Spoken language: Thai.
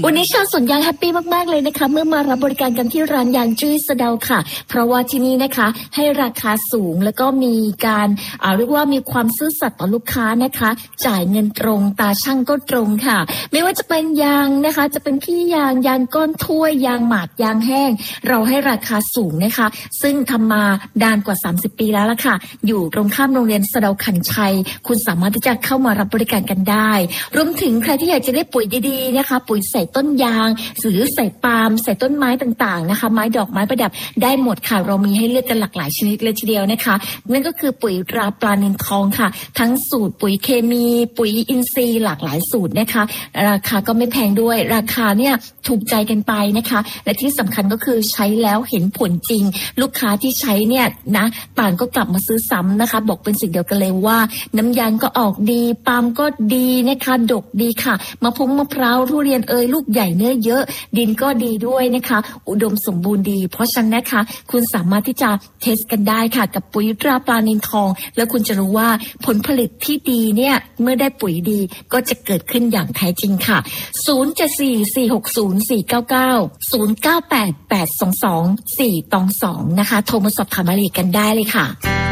วันนี้ชาวสวนยางแฮปปี้มากๆเลยนะคะเมื่อมารับบริการกันที่ร้านยางจุ้ยสะเดาค่ะเพราะว่าที่นี่นะคะให้ราคาสูงแล้วก็มีการเรียกว่ามีความซื่อสัตย์ต่อลูกค้านะคะจ่ายเงินตรงตาช่างก็ตรงค่ะไม่ว่าจะเป็นยางนะคะจะเป็นขี้ยางยางก้อนถ้วยยางหมากยางแห้งเราให้ราคาสูงนะคะซึ่งทำมานานกว่า30ปีแล้วล่ะค่ะอยู่ตรงข้ามโรงเรียนสะเดาขันชัยคุณสามารถที่จะเข้ามารับบริการกันได้รวมถึงใครที่อยากจะได้ปุ๋ยดีๆนะคะปุ๋ยใส่ต้นยางหรือใส่ปาล์มใส่ต้นไม้ต่างๆนะคะไม้ดอกไม้ประดับได้หมดค่ะเรามีให้เลือกกันหลากหลายชนิดเลยทีเดียวนะคะนั่นก็คือปุ๋ยตราปลานิลทองค่ะทั้งสูตรปุ๋ยเคมีปุ๋ยอินทรีย์หลากหลายสูตรนะคะราคาก็ไม่แพงด้วยราคาเนี่ยถูกใจกันไปนะคะและที่สำคัญก็คือใช้แล้วเห็นผลจริงลูกค้าที่ใช้เนี่ยนะต่างก็กลับมาซื้อซ้ำนะคะบอกเป็นสิ่งเดียวกันเลยว่าน้ำยางก็ออกดีปาล์มก็ดีนะคะดกดีค่ะมะพร้าวทุเรียนลูกใหญ่เนื้อเยอะดินก็ดีด้วยนะคะอุดมสมบูรณ์ดีเพราะฉะนั้นนะคะคุณสามารถที่จะเทสกันได้ค่ะกับปุ๋ยตราปลานิลทองแล้วคุณจะรู้ว่าผลผลิตที่ดีเนี่ยเมื่อได้ปุ๋ยดีก็จะเกิดขึ้นอย่างแท้จริงค่ะ074460499 0988222422นะคะโทรมาสอบถามรายละเอียดกันได้เลยค่ะ